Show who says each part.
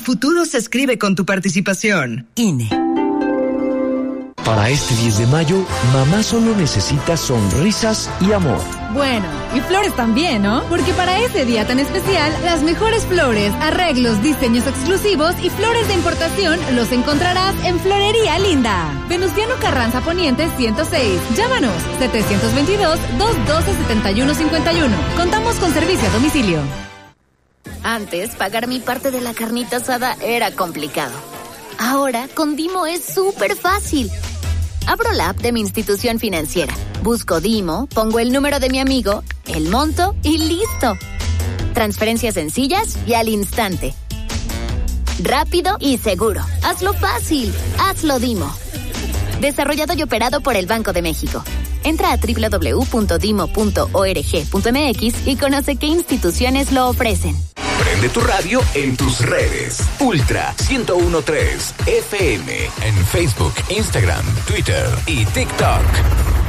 Speaker 1: futuro se escribe con tu participación.
Speaker 2: INE.
Speaker 3: Para este 10 de mayo, mamá solo necesita sonrisas y amor.
Speaker 4: Bueno, y flores también, ¿no? Porque para ese día tan especial, las mejores flores, arreglos, diseños exclusivos y flores de importación los encontrarás en Florería Linda. Venustiano Carranza Poniente 106. Llámanos 722-212-7151. Contamos con servicio a domicilio.
Speaker 5: Antes, pagar mi parte de la carnita asada era complicado. Ahora, con Dimo es súper fácil. Abro la app de mi institución financiera, busco Dimo, pongo el número de mi amigo, el monto y ¡listo! Transferencias sencillas y al instante. Rápido y seguro. Hazlo fácil. Hazlo Dimo. Desarrollado y operado por el Banco de México. Entra a www.dimo.org.mx y conoce qué instituciones lo ofrecen.
Speaker 6: Prende tu radio en tus redes. Ultra 101.3 FM en Facebook, Instagram, Twitter y TikTok.